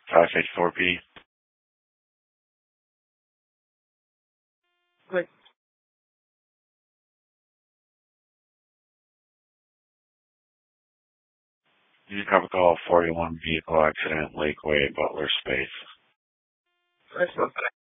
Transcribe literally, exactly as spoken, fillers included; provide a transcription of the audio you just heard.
five fifty-four P. Click. You cover call forty-one vehicle accident, Lakeway, Butler Space. Excellent.